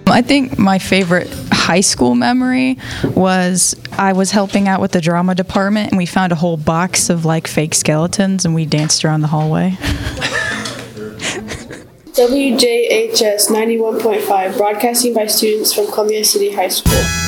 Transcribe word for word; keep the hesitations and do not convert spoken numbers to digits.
I think my favorite high school memory was I was helping out with the drama department, and we found a whole box of like fake skeletons, and we danced around the hallway. W J H S ninety-one point five, broadcasting by students from Columbia City High School.